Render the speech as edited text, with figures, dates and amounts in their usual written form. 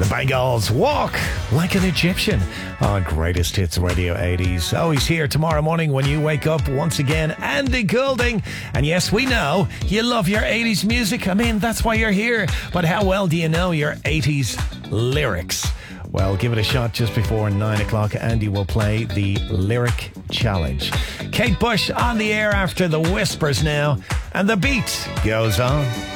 The Bengals Walk Like an Egyptian on Greatest Hits Radio 80s. Oh, he's here tomorrow morning when you wake up once again. Andy Goulding. And yes, we know you love your 80s music. I mean, that's why you're here. But how well do you know your 80s lyrics? Well, give it a shot just before 9 o'clock. Andy will play the Lyric Challenge. Kate Bush on the air after the Whispers now. And the beat goes on.